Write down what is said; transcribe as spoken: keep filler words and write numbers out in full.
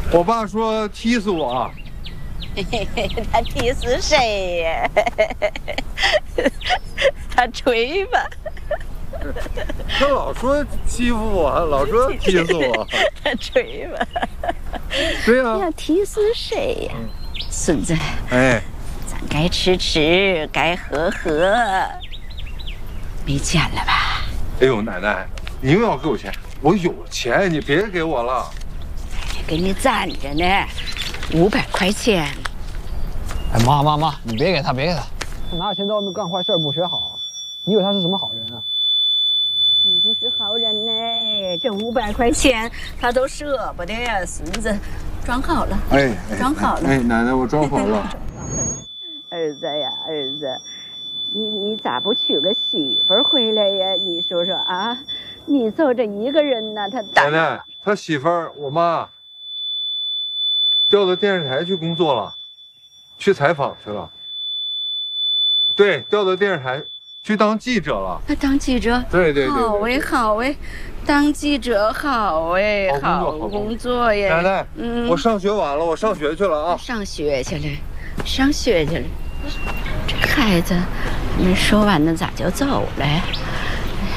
我爸说踢死我。 他踢死谁呀？他吹吧。 他老说欺负我，老说踢死我。 他吹吧。 对呀、啊。 要踢死谁呀？嗯、孙子。 哎。 咱该吃吃，该喝喝。没钱了吧？ 哎呦，奶奶，你又要给我钱？我有钱，你别给我了。 给你攒着呢，五百块钱。 哎妈妈妈，你别给他，别给他，他拿着钱在外面干坏事不学好，你以为他是什么好人啊？ 你不是好人呢，这五百块钱他都舍不得呀，孙子，装好了， 哎， 装好了， 哎，奶奶我装好了。 儿子呀，儿子，你你咋不娶个媳妇回来呀？你说说啊，你就这一个人呢，他奶奶，他媳妇儿我妈调到电视台去工作了。去采访去了，对，调到电视台去当记者了。 他当记者？ 对对对， 好哎，好哎，当记者好哎，好工作呀。 奶奶，嗯，我上学晚了，我上学去了啊。 上学去了，上学去了。这孩子，没说完呢，咋就走了？